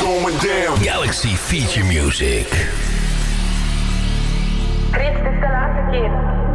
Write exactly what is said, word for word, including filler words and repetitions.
going down. Galaxy Feature Music. Frits, dit is de laatste keer.